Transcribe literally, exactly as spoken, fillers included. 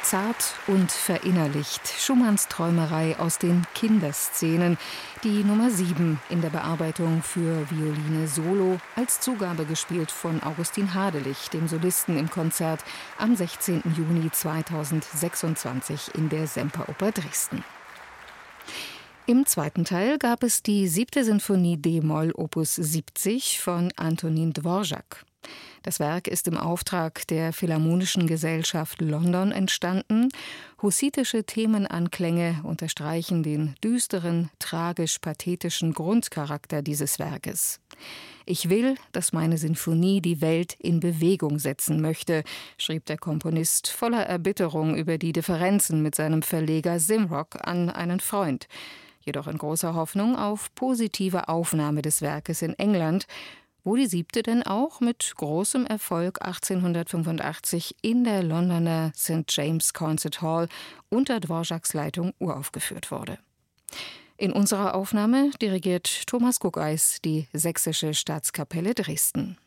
Zart und verinnerlicht, Schumanns Träumerei aus den Kinderszenen, die Nummer sieben in der Bearbeitung für Violine Solo, als Zugabe gespielt von Augustin Hadelich, dem Solisten im Konzert am sechzehnten Juni zweitausendsechsundzwanzig in der Semperoper Dresden. Im zweiten Teil gab es die siebte Sinfonie d-Moll Opus siebzig von Antonín Dvořák. Das Werk ist im Auftrag der Philharmonischen Gesellschaft London entstanden. Hussitische Themenanklänge unterstreichen den düsteren, tragisch-pathetischen Grundcharakter dieses Werkes. »Ich will, dass meine Sinfonie die Welt in Bewegung setzen möchte«, schrieb der Komponist voller Erbitterung über die Differenzen mit seinem Verleger Simrock an einen Freund, jedoch in großer Hoffnung auf positive Aufnahme des Werkes in England, wo die siebte denn auch mit großem Erfolg achtzehnhundertfünfundachtzig in der Londoner Saint James Concert Hall unter Dvořáks Leitung uraufgeführt wurde. In unserer Aufnahme dirigiert Thomas Guckeis die Sächsische Staatskapelle Dresden.